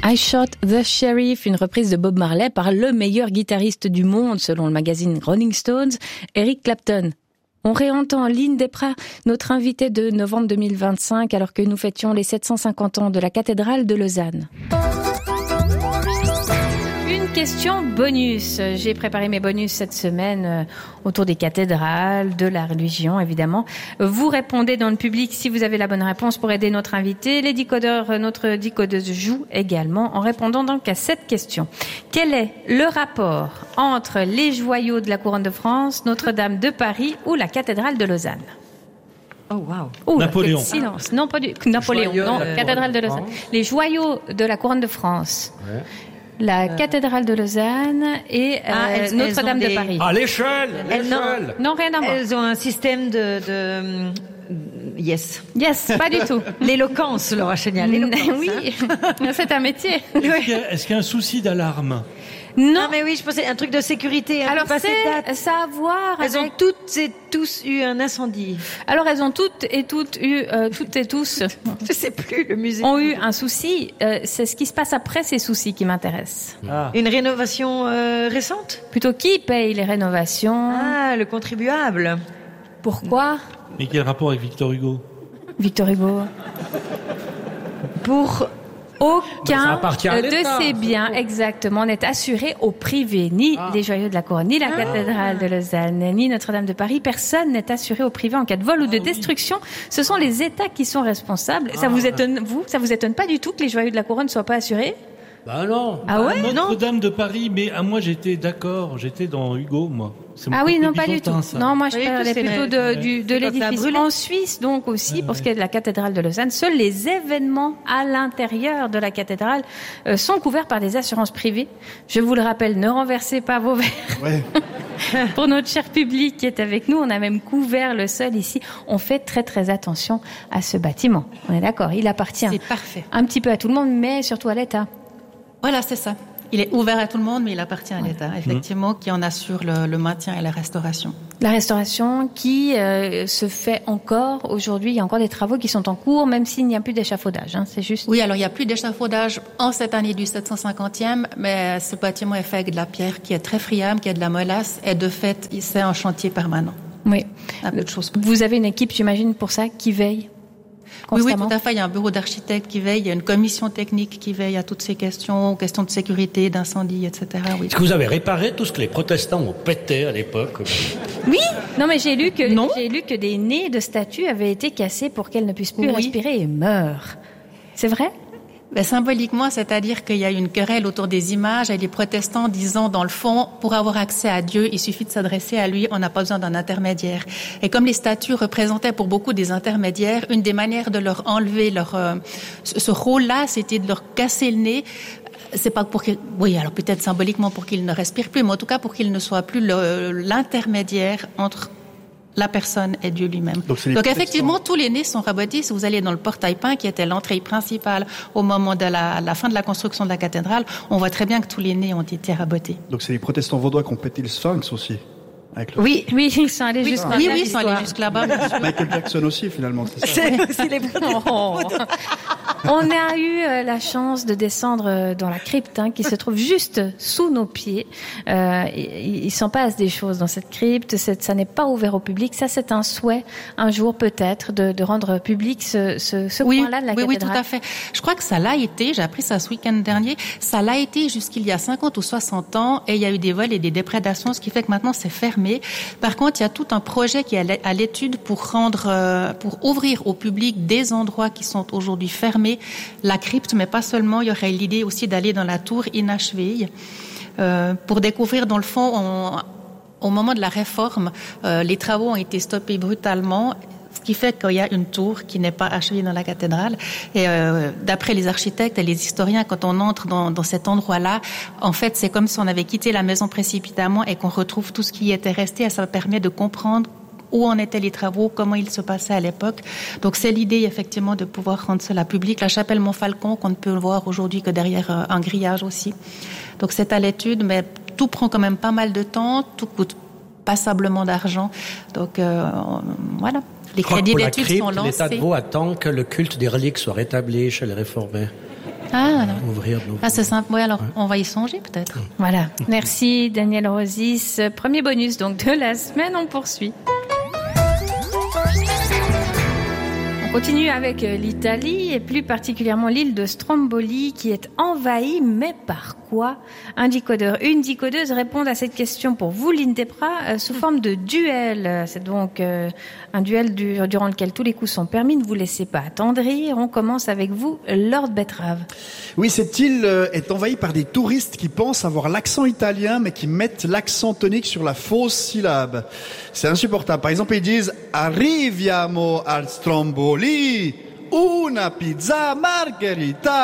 I Shot the Sheriff, une reprise de Bob Marley par le meilleur guitariste du monde selon le magazine Rolling Stones, Eric Clapton. On réentend Lynn Desprats, notre invitée de novembre 2025, alors que nous fêtions les 750 ans de la cathédrale de Lausanne. Une question bonus. J'ai préparé mes bonus cette semaine autour des cathédrales, de la religion évidemment. Vous répondez dans le public si vous avez la bonne réponse pour aider notre invité. Les décodeurs, notre décodeuse joue également en répondant donc à cette question. Quel est le rapport entre les joyaux de la couronne de France, Notre-Dame de Paris ou la cathédrale de Lausanne? Oh wow. Napoléon. Silence. Non, pas du Napoléon. Non, cathédrale de Lausanne. Les joyaux de la couronne de France. Ouais. La cathédrale de Lausanne et Notre-Dame de Paris. À l'échelle. Non, rien à voir. Elles ont un système de Yes, pas du tout. L'éloquence, Laura Chénial. Oui, c'est un métier. Est-ce qu'il y a un souci d'alarme? Non, mais oui, je pensais un truc de sécurité. Alors ça a à voir. Elles ont toutes et tous eu un incendie. Alors elles ont toutes et tous, je sais plus le musée. Ont eu un souci. C'est ce qui se passe après ces soucis qui m'intéressent. Ah. Une rénovation récente? Plutôt qui paye les rénovations? Ah, le contribuable. Pourquoi? Mais quel rapport avec Victor Hugo? Victor Hugo. Pour aucun de ces biens, exactement, n'est assuré au privé. Ni les joyaux de la couronne, ni la cathédrale de Lausanne, ni Notre-Dame de Paris. Personne n'est assuré au privé en cas de vol ou de destruction. Ce sont les États qui sont responsables. Ça vous étonne, vous? Ça vous étonne pas du tout que les joyaux de la couronne soient pas assurés? Bah non. Ah ouais? Notre-Dame de Paris, mais moi j'étais d'accord. J'étais dans Hugo, moi. Ah oui, non, pas du tout. Ça. Non, moi je parlais plutôt de l'édifice. En Suisse, donc aussi, pour ce qui est de la cathédrale de Lausanne, seuls les événements à l'intérieur de la cathédrale sont couverts par des assurances privées. Je vous le rappelle, ne renversez pas vos verres. Ouais. Pour notre cher public qui est avec nous, on a même couvert le sol ici. On fait très très attention à ce bâtiment. On est d'accord, il appartient un petit peu à tout le monde, mais surtout à l'État. Voilà, c'est ça. Il est ouvert à tout le monde, mais il appartient à l'État, effectivement, qui en assure le maintien et la restauration. La restauration qui se fait encore aujourd'hui. Il y a encore des travaux qui sont en cours, même s'il n'y a plus d'échafaudage. C'est juste. Oui, alors il n'y a plus d'échafaudage en cette année du 750e, mais ce bâtiment est fait avec de la pierre qui est très friable, qui est de la molasse, et de fait, c'est un chantier permanent. Oui. Un peu de choses. Vous avez une équipe, j'imagine, pour ça, qui veille? Oui, tout à fait. Il y a un bureau d'architectes qui veille, il y a une commission technique qui veille à toutes ces questions de sécurité, d'incendie, etc. Oui. Est-ce que vous avez réparé tout ce que les protestants ont pété à l'époque? Oui. Non, mais j'ai lu que des nez de statues avaient été cassés pour qu'elles ne puissent plus respirer et meurent. C'est vrai? Symboliquement, c'est-à-dire qu'il y a une querelle autour des images et les protestants disant, dans le fond, pour avoir accès à Dieu, il suffit de s'adresser à lui, on n'a pas besoin d'un intermédiaire. Et comme les statues représentaient pour beaucoup des intermédiaires, une des manières de leur enlever ce rôle-là, c'était de leur casser le nez. C'est pas pour qu'ils, alors peut-être symboliquement pour qu'ils ne respirent plus, mais en tout cas pour qu'ils ne soient plus l'intermédiaire entre la personne et Dieu lui-même. Donc effectivement, tous les nez sont rabotés. Si vous allez dans le portail peint, qui était l'entrée principale au moment de la fin de la construction de la cathédrale, on voit très bien que tous les nez ont été rabotés. Donc c'est les protestants vaudois qui ont pété le sphinx aussi. Oui, ils sont allés jusque là-bas. Oui, ils sont allés jusque là-bas. Michael Jackson aussi, finalement, c'est ça. C'est aussi les On a eu la chance de descendre dans la crypte qui se trouve juste sous nos pieds. Il s'en passe des choses dans cette crypte. Ça n'est pas ouvert au public. Ça, c'est un souhait, un jour peut-être, de rendre public ce coin-là de la cathédrale. Oui, tout à fait. Je crois que ça l'a été. J'ai appris ça ce week-end dernier. Ça l'a été jusqu'il y a 50 ou 60 ans. Et il y a eu des vols et des déprédations, ce qui fait que maintenant c'est fermé. Par contre, il y a tout un projet qui est à l'étude pour ouvrir au public des endroits qui sont aujourd'hui fermés, la crypte, mais pas seulement. Il y aurait l'idée aussi d'aller dans la tour inachevée pour découvrir, dans le fond, au moment de la réforme, les travaux ont été stoppés brutalement. Ce qui fait qu'il y a une tour qui n'est pas achevée dans la cathédrale. Et d'après les architectes et les historiens, quand on entre dans cet endroit-là, en fait, c'est comme si on avait quitté la maison précipitamment et qu'on retrouve tout ce qui était resté. Et ça permet de comprendre où en étaient les travaux, comment ils se passaient à l'époque. Donc c'est l'idée, effectivement, de pouvoir rendre cela public. La chapelle Montfalcon, qu'on ne peut voir aujourd'hui que derrière un grillage aussi. Donc c'est à l'étude, mais tout prend quand même pas mal de temps, tout coûte passablement d'argent. Donc voilà. Les crédits d'études sont lancés. L'État de Vaud attend que le culte des reliques soit rétabli chez les réformés. Ouvrir nos... Ah, c'est simple. Oui, alors on va y songer peut-être. Voilà. Merci Daniel Rosis. Premier bonus donc de la semaine, on poursuit. On continue avec l'Italie et plus particulièrement l'île de Stromboli qui est envahie, mais par quoi? Un décodeur, une décodeuse répondent à cette question pour vous, l'INDEPRA, sous forme de duel. C'est donc un duel durant lequel tous les coups sont permis. Ne vous laissez pas attendrir. On commence avec vous, Lord Betrave. Oui, cette île est envahie par des touristes qui pensent avoir l'accent italien, mais qui mettent l'accent tonique sur la fausse syllabe. C'est insupportable. Par exemple, ils disent « Arriviamo al Stromboli, una pizza margherita ».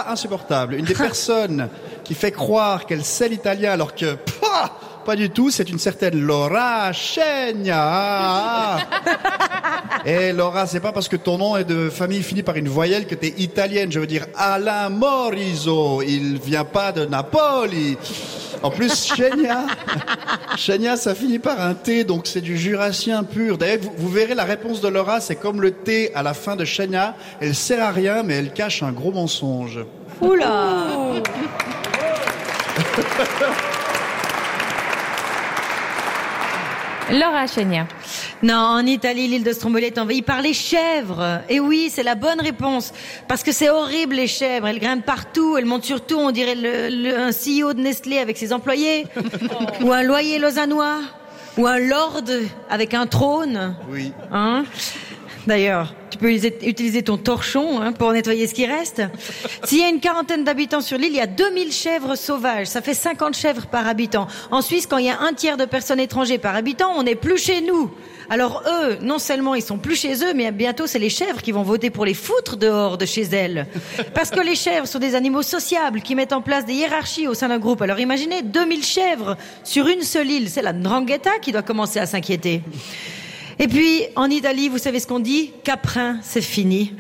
Insupportable. Une des personnes qui fait croire qu'elle sait l'italien alors que... pas du tout, c'est une certaine Laura Scegna. Et Laura, c'est pas parce que ton nom est de famille fini par une voyelle que t'es italienne. Je veux dire Alain Morisot, il vient pas de Napoli. En plus, Scegna, ça finit par un T, donc c'est du jurassien pur. D'ailleurs, vous verrez la réponse de Laura, c'est comme le T à la fin de Scegna. Elle sert à rien, mais elle cache un gros mensonge. Oula. Laura Scegna. Non, en Italie, l'île de Stromboli est envahie par les chèvres. Et oui, c'est la bonne réponse. Parce que c'est horrible, les chèvres. Elles grimpent partout, elles montent sur tout. On dirait un CEO de Nestlé avec ses employés. Ou un loyer lausannois. Ou un lord avec un trône. Oui. Hein? D'ailleurs, tu peux utiliser ton torchon pour nettoyer ce qui reste. S'il y a une quarantaine d'habitants sur l'île, il y a 2000 chèvres sauvages. Ça fait 50 chèvres par habitant. En Suisse, quand il y a un tiers de personnes étrangères par habitant, on n'est plus chez nous. Alors eux, non seulement ils sont plus chez eux, mais bientôt c'est les chèvres qui vont voter pour les foutre dehors de chez elles. Parce que les chèvres sont des animaux sociables qui mettent en place des hiérarchies au sein d'un groupe. Alors imaginez 2000 chèvres sur une seule île. C'est la Ndrangheta qui doit commencer à s'inquiéter. Et puis, en Italie, vous savez ce qu'on dit? Caprin, c'est fini.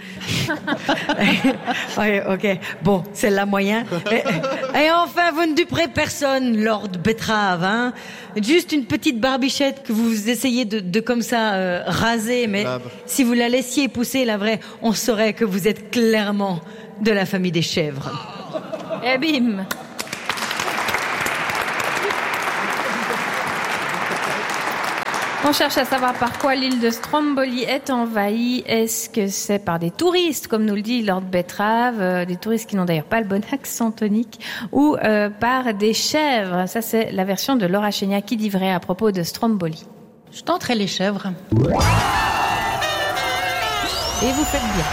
Ouais, ok. Bon, c'est la moyen. Et enfin, vous ne duperez personne, Lord Betrave, hein. Juste une petite barbichette que vous essayez de comme ça, raser, mais si vous la laissiez pousser, la vraie, on saurait que vous êtes clairement de la famille des chèvres. Et bim! On cherche à savoir par quoi l'île de Stromboli est envahie. Est-ce que c'est par des touristes, comme nous le dit Lord Betrave, des touristes qui n'ont d'ailleurs pas le bon accent tonique, ou par des chèvres? Ça, c'est la version de Laura Scegna qui dit vrai à propos de Stromboli. Je tenterai les chèvres. Et vous faites bien.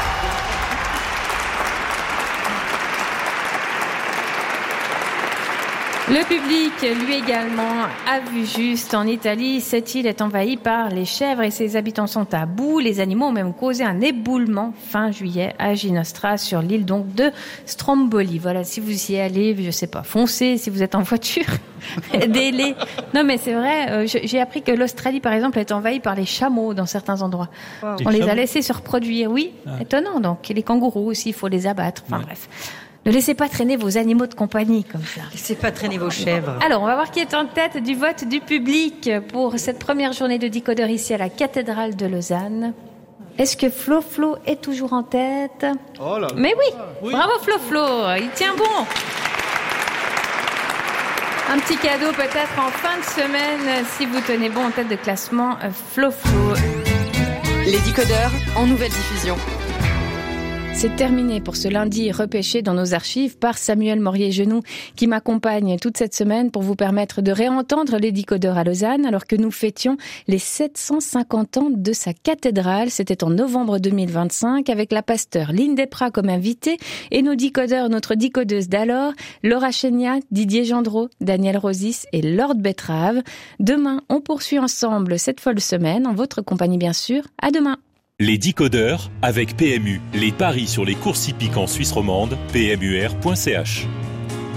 Le public, lui également, a vu juste. En Italie, cette île est envahie par les chèvres et ses habitants sont à bout. Les animaux ont même causé un éboulement fin juillet à Ginostra, sur l'île donc de Stromboli. Voilà, si vous y allez, je sais pas, foncez si vous êtes en voiture, aidez-les. Non mais c'est vrai, j'ai appris que l'Australie par exemple est envahie par les chameaux dans certains endroits. Wow. On les a laissés se reproduire, oui, étonnant donc. Et les kangourous aussi, il faut les abattre, enfin bref. Ne laissez pas traîner vos animaux de compagnie comme ça. Laissez pas traîner vos chèvres. Alors, on va voir qui est en tête du vote du public pour cette première journée de décodeur ici à la cathédrale de Lausanne. Est-ce que Flo est toujours en tête? Oh là là. Mais oui. Bravo Flo, il tient bon. Un petit cadeau peut-être en fin de semaine si vous tenez bon en tête de classement Flo. Les décodeurs en nouvelle diffusion. C'est terminé pour ce lundi repêché dans nos archives par Samuel Morier-Genoux qui m'accompagne toute cette semaine pour vous permettre de réentendre les décodeurs à Lausanne alors que nous fêtions les 750 ans de sa cathédrale. C'était en novembre 2025 avec la pasteur l'INDEPRA comme invitée et nos décodeurs, notre décodeuse d'alors, Laura Scegna, Didier Gendreau, Daniel Rosis et Lord Betrave. Demain, on poursuit ensemble cette folle semaine en votre compagnie bien sûr. À demain. Les décodeurs avec PMU, les paris sur les courses hippiques en Suisse romande, pmur.ch.